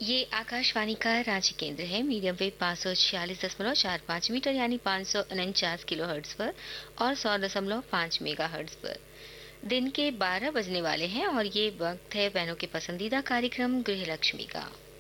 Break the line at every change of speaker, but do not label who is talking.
ये आकाशवाणी का रांची केंद्र है। मीडियम वेव 546.45 मीटर यानी 549 किलो हर्ट्ज पर और 100.5 मेगा हर्ट्ज पर दिन के 12 बजने वाले हैं और ये वक्त है बहनों के पसंदीदा कार्यक्रम गृहलक्ष्मी का।